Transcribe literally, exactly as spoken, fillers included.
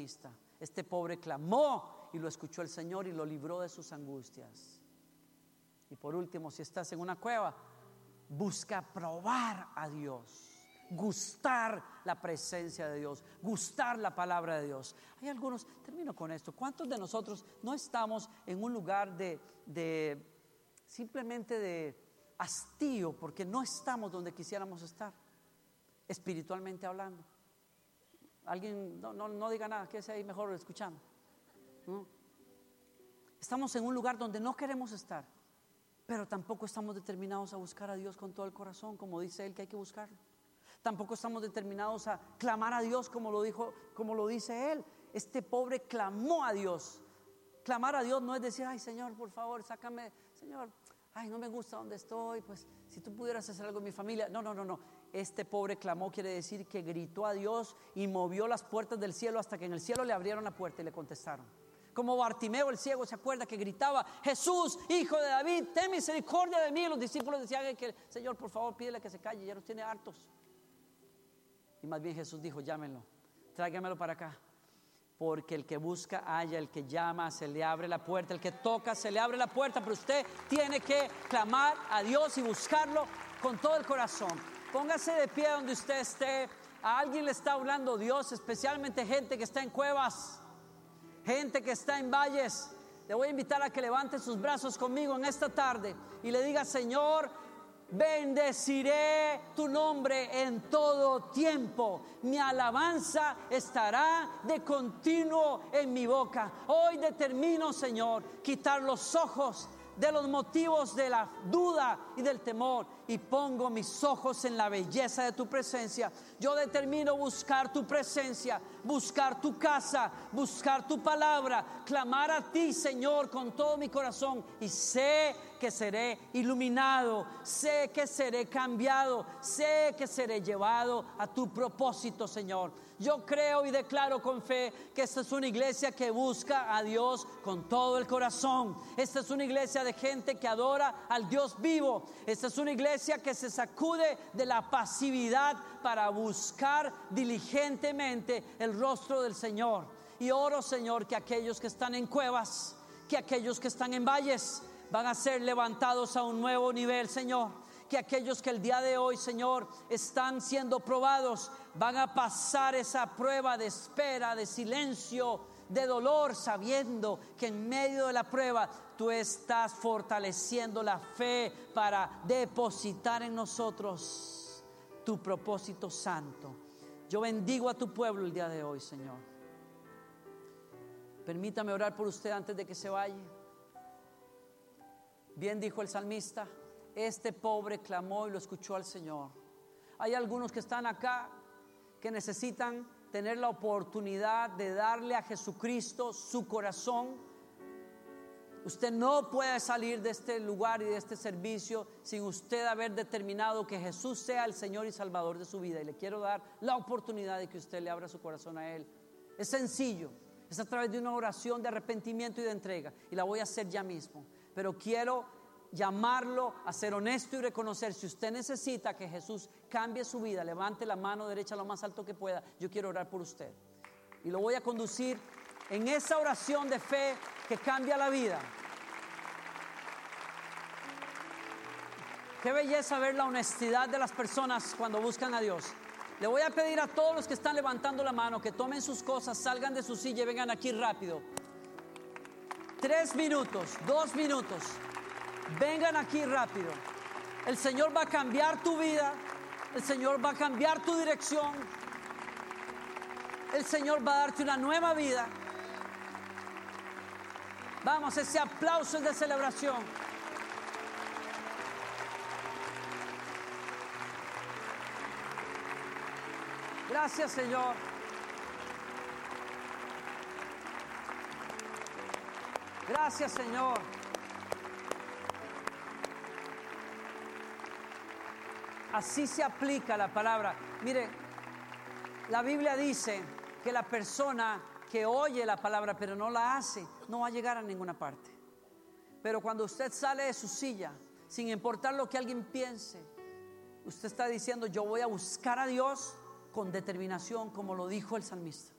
salmista. Este pobre clamó y lo escuchó el Señor y lo libró de sus angustias. Y por último, si estás en una cueva, busca probar a Dios, gustar la presencia de Dios, gustar la palabra de Dios. Hay algunos, termino con esto, ¿cuántos de nosotros no estamos en un lugar de, de simplemente de hastío porque no estamos donde quisiéramos estar, espiritualmente hablando? Alguien, no, no, no diga nada, quédese ahí mejor escuchando, ¿no? Estamos en un lugar donde no queremos estar, pero tampoco estamos determinados a buscar a Dios con todo el corazón, como dice Él que hay que buscarlo. Tampoco estamos determinados a clamar a Dios como lo dijo, como lo dice Él. Este pobre clamó a Dios. Clamar a Dios no es decir, ay Señor, por favor, sácame, Señor, ay, no me gusta donde estoy, pues si tú pudieras hacer algo en mi familia. No, no, no, no. Este pobre clamó quiere decir que gritó a Dios y movió las puertas del cielo hasta que en el cielo le abrieron la puerta y le contestaron. Como Bartimeo el ciego, ¿se acuerda que gritaba, Jesús, hijo de David, ten misericordia de mí? Y los discípulos decían que Señor, por favor, pídele que se calle, ya nos tiene hartos. Y más bien Jesús dijo, llámenlo, tráigamelo para acá. Porque el que busca halla, el que llama se le abre la puerta, el que toca se le abre la puerta. Pero usted tiene que clamar a Dios y buscarlo con todo el corazón. Póngase de pie donde usted esté. A alguien le está hablando Dios, especialmente gente que está en cuevas, gente que está en valles. Le voy a invitar a que levante sus brazos conmigo en esta tarde y le diga, Señor, bendeciré tu nombre en todo tiempo. Mi alabanza estará de continuo en mi boca. Hoy determino, Señor, quitar los ojos de los motivos de la duda y del temor y pongo mis ojos en la belleza de tu presencia. Yo determino buscar tu presencia, buscar tu casa, buscar tu palabra, clamar a ti, Señor, con todo mi corazón, y sé que seré iluminado, sé que seré cambiado, sé que seré llevado a tu propósito, Señor. Yo creo y declaro con fe que esta es una iglesia que busca a Dios con todo el corazón. Esta es una iglesia de gente que adora al Dios vivo. Esta es una iglesia que se sacude de la pasividad para buscar diligentemente el rostro del Señor. Y oro, Señor, que aquellos que están en cuevas, que aquellos que están en valles van a ser levantados a un nuevo nivel, Señor. Que aquellos que el día de hoy, Señor, están siendo probados, van a pasar esa prueba de espera, de silencio, de dolor, sabiendo que en medio de la prueba tú estás fortaleciendo la fe para depositar en nosotros tu propósito santo. Yo bendigo a tu pueblo el día de hoy, Señor. Permítame orar por usted antes de que se vaya. Bien dijo el salmista, este pobre clamó y lo escuchó al Señor. Hay algunos que están acá que necesitan tener la oportunidad de darle a Jesucristo su corazón. Usted no puede salir de este lugar y de este servicio sin usted haber determinado que Jesús sea el Señor y Salvador de su vida. Y le quiero dar la oportunidad de que usted le abra su corazón a Él. Es sencillo, es a través de una oración de arrepentimiento y de entrega, y la voy a hacer ya mismo. Pero quiero llamarlo a ser honesto y reconocer, si usted necesita que Jesús cambie su vida, levante la mano derecha lo más alto que pueda. Yo quiero orar por usted y lo voy a conducir en esa oración de fe que cambia la vida. Qué belleza ver la honestidad de las personas cuando buscan a Dios. Le voy a pedir a todos los que están levantando la mano que tomen sus cosas, salgan de su silla y vengan aquí rápido. Tres minutos, dos minutos. Vengan aquí rápido. El Señor va a cambiar tu vida. El Señor va a cambiar tu dirección. El Señor va a darte una nueva vida. Vamos, ese aplauso es de celebración. Gracias, Señor. Gracias, Señor. Así se aplica la palabra. Mire, la Biblia dice que la persona que oye la palabra pero no la hace, no va a llegar a ninguna parte. Pero cuando usted sale de su silla, sin importar lo que alguien piense, usted está diciendo, yo voy a buscar a Dios con determinación, como lo dijo el salmista.